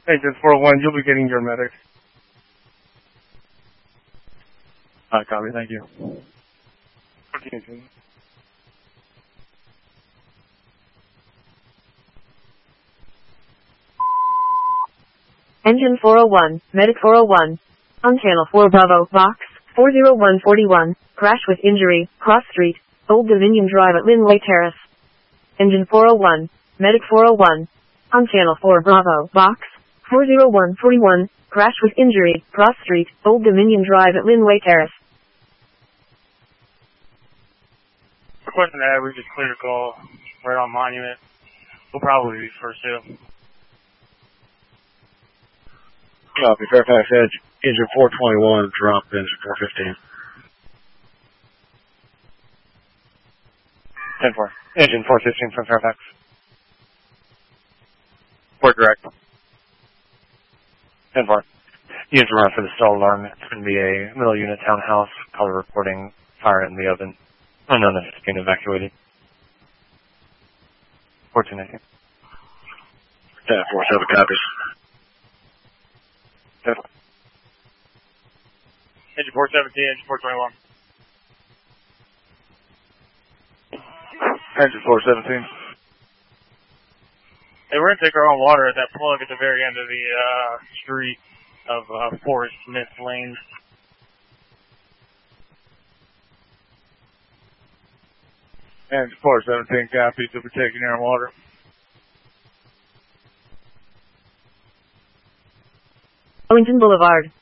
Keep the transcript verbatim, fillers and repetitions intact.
Engine four oh one, you'll be getting your medic. Uh, copy, thank you. fourteen. Engine four oh one, Medic four oh one. On Channel four Bravo, Box, four oh one forty-one, crash with injury, Cross Street, Old Dominion Drive at Linway Terrace. Engine four oh one, Medic four oh one. On Channel four Bravo, Box, four oh one forty-one, crash with injury, Cross Street, Old Dominion Drive at Linway Terrace. Requesting that we just clear the call right on Monument. We'll probably be first two. Copy, Fairfax Edge, engine four twenty-one, drop engine four fifteen. ten four. Engine four fifteen from Fairfax. Port direct. ten four. Unit run for the stall alarm. It's going to be a middle unit townhouse. Caller reporting fire in the oven. Unknown if it's being evacuated. fourteen eighteen. ten four, seven copies. Engine four seventeen, engine four twenty-one. Engine four seventeen. Hey, we're going to take our own water at that plug at the very end of the uh, street of uh, Forest Smith Lane. Engine four seventeen copies, we'll be taking your own water. Owington Boulevard,